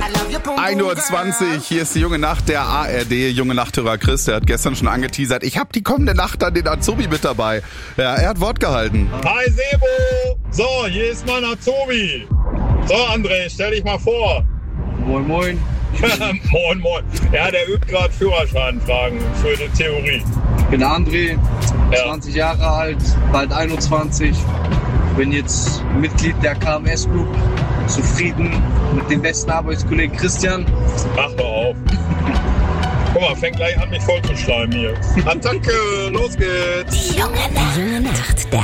1:20 Uhr, hier ist die Junge Nacht der ARD. Junge Nachthörer Chris, der hat gestern schon angeteasert. Ich habe die kommende Nacht dann den Azubi mit dabei. Ja, er hat Wort gehalten. Hi Sebo! So, hier ist mein Azubi. So André, stell dich mal vor. Moin moin. Moin moin. Ja, der übt gerade Führerscheinfragen für die Theorie. Ich bin André, 20 Jahre alt, bald 21. Bin jetzt Mitglied der KMS Group. Zufrieden mit dem besten Arbeitskollegen Christian. Ach, hör auf. Guck mal, fängt gleich an, mich voll zu schleimen hier. Attacke, los geht's. Die Junge Nacht.